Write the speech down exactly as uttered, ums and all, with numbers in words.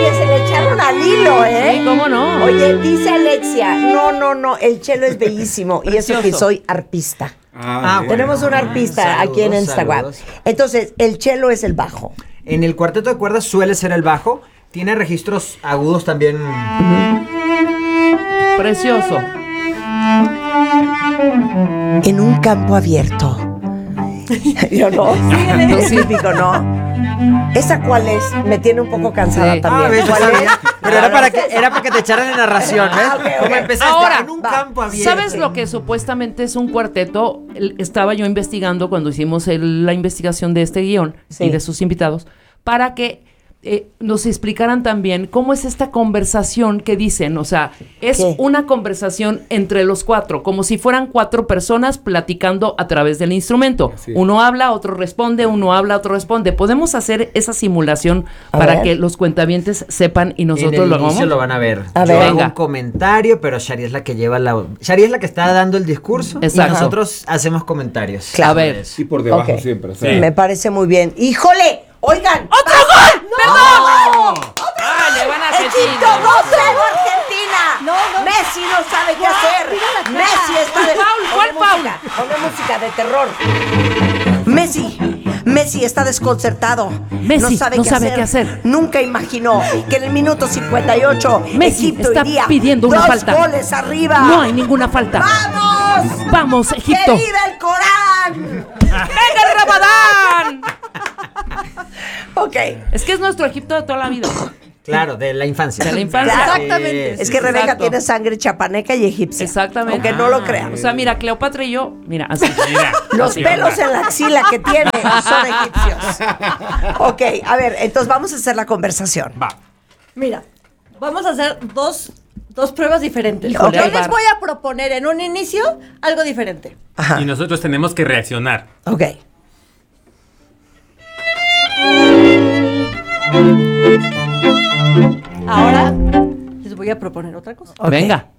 Oye, se le echaron al hilo, ¿eh? Sí, ¿cómo no? Oye, dice Alexia, no, no, no, el cello es bellísimo. Y eso que Precioso. soy arpista. Ah, bueno. Tenemos un arpista Saludos, aquí en Instagram. saludos. Entonces, el cello es el bajo. En el cuarteto de cuerdas suele ser el bajo. Tiene registros agudos también. Precioso. En un campo abierto. Yo no. Sí, típico, ¿no? ¿Esa cuál es? Me tiene un poco cansada Sí. también. Ah, ves, yo ¿Cuál sabía. es? Pero era para, que, era para que te echaran en narración, ¿ves? Ah, ok, ok. Como empezaste Ahora, en un va. campo abierto. ¿Sabes lo que supuestamente es un cuarteto? El- Estaba yo investigando cuando hicimos el- la investigación de este guión Sí. y de sus invitados, para que eh, nos explicaran también cómo es esta conversación que dicen. O sea, es ¿Qué? una conversación entre los cuatro, como si fueran cuatro personas platicando a través del instrumento. Así. Uno habla, otro responde, uno habla, otro responde. ¿Podemos hacer esa simulación A para ver. que los cuentavientes sepan y En nosotros el lo inicio hagamos? lo van a ver. A Yo ver. hago Venga. un comentario, pero Shari es la que lleva la... Shari es la que está dando el discurso. Exacto. Y nosotros hacemos comentarios. Claro. A ver. Y por debajo Ok. siempre. O sea, Me parece muy bien. ¡Híjole! ¡Oigan! ¡Otro ¡Basta! gol! ¡No! ¡Perdón! ¡Ah, le van a ¡Egipto Argentina! dos cero Argentina! No, no. Messi no sabe qué Ya, hacer. mira la cara. Messi está de... Foul, ¿cuál Ponme foul? música, ponme música de terror. Messi, Messi está desconcertado. Messi no sabe, no qué, sabe hacer. qué hacer. Nunca imaginó que en el minuto cincuenta y ocho Messi Egipto está iría pidiendo una dos falta. goles arriba. No hay ninguna falta. ¡Vamos! ¡Vamos, Egipto! ¡Que viva el Corán! ¡Venga el Ramadán! Ok. Es que es nuestro Egipto de toda la vida. Claro, de la infancia. De la infancia. Claro. Exactamente. Sí, Es sí, que sí. Rebeca Exacto. tiene sangre chapaneca y egipcia. Exactamente. Aunque no lo crean. O sea, mira, Cleopatra y yo, mira, así. Mira. Los así. pelos en la axila que tiene son egipcios. Ok, a ver, entonces vamos a hacer la conversación. Va. Mira, vamos a hacer dos, dos pruebas diferentes. Híjole, Yo ahí les va. voy a proponer en un inicio algo diferente. Ajá. Y nosotros tenemos que reaccionar. Ok. Ahora les voy a proponer otra cosa. Ok. Venga.